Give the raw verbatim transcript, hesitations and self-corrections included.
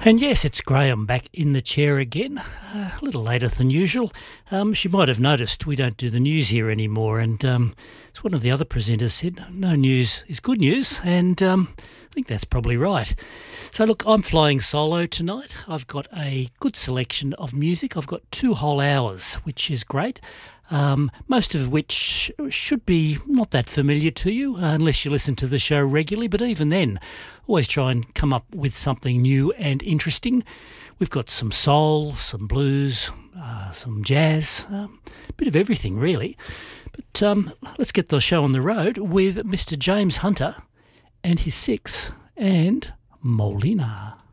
And yes, it's Graham back in the chair again, uh, a little later than usual. Um, she might have noticed we don't do the news here anymore, and um, as one of the other presenters said, no news is good news, and um, I think that's probably right. So look, I'm flying solo tonight. I've got a good selection of music. I've got two whole hours, which is great. Um, most of which should be not that familiar to you uh, unless you listen to the show regularly, but even then, always try and come up with something new and interesting. We've got some soul, some blues, uh, some jazz, um, a bit of everything really. But um, let's get the show on the road with Mister James Hunter and his Six and Molina.